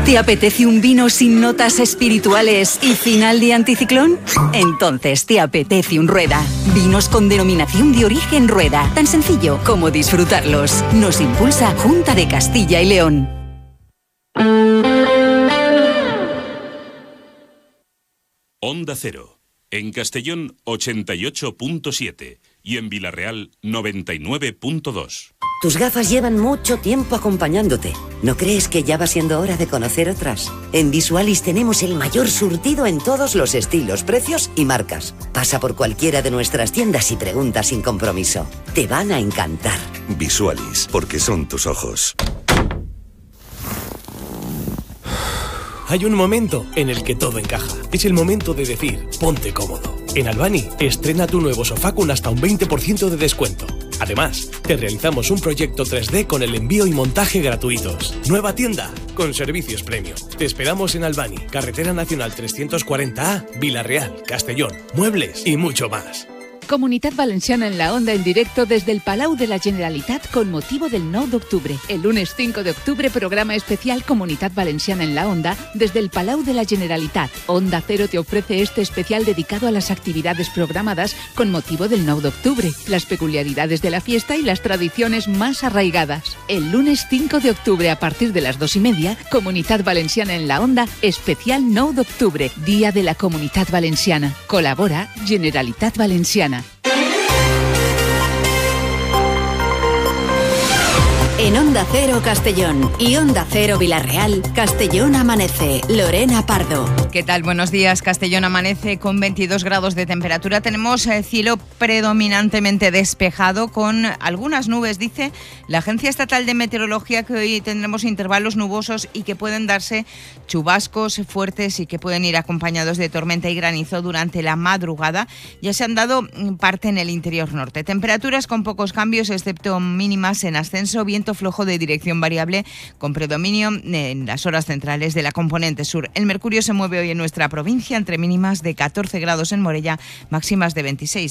¿Te apetece un vino sin notas espirituales y final de anticiclón? Entonces te apetece un Rueda. Vinos con denominación de origen Rueda. Tan sencillo como disfrutarlos. Nos impulsa Junta de Castilla y León. Onda Cero. En Castellón 88.7 y en Vilarreal 99.2. Tus gafas llevan mucho tiempo acompañándote. ¿No crees que ya va siendo hora de conocer otras? En Visualis tenemos el mayor surtido en todos los estilos, precios y marcas. Pasa por cualquiera de nuestras tiendas y pregunta sin compromiso. Te van a encantar. Visualis, porque son tus ojos. Hay un momento en el que todo encaja. Es el momento de decir, ponte cómodo. En Albani, estrena tu nuevo sofá con hasta un 20% de descuento. Además, te realizamos un proyecto 3D con el envío y montaje gratuitos. Nueva tienda, con servicios premium. Te esperamos en Albani, Carretera Nacional 340A, Vilarreal, Castellón, Muebles y mucho más. Comunitat Valenciana en la Onda en directo desde el Palau de la Generalitat con motivo del 9 de octubre. El lunes 5 de octubre, programa especial Comunitat Valenciana en la Onda desde el Palau de la Generalitat. Onda Cero te ofrece este especial dedicado a las actividades programadas con motivo del 9 de octubre, las peculiaridades de la fiesta y las tradiciones más arraigadas. El lunes 5 de octubre a partir de las 2:30, Comunitat Valenciana en la Onda, especial 9 de octubre, Día de la Comunitat Valenciana. Colabora Generalitat Valenciana. En Onda Cero Castellón y Onda Cero Vilarreal, Castellón amanece. Lorena Pardo. ¿Qué tal? Buenos días. Castellón amanece con 22 grados de temperatura. Tenemos cielo predominantemente despejado con algunas nubes. Dice la Agencia Estatal de Meteorología que hoy tendremos intervalos nubosos y que pueden darse chubascos fuertes y que pueden ir acompañados de tormenta y granizo durante la madrugada. Ya se han dado parte en el interior norte. Temperaturas con pocos cambios, excepto mínimas en ascenso. Viento flojo de dirección variable con predominio en las horas centrales de la componente sur. El mercurio se mueve hoy en nuestra provincia entre mínimas de 14 grados en Morella, máximas de 26.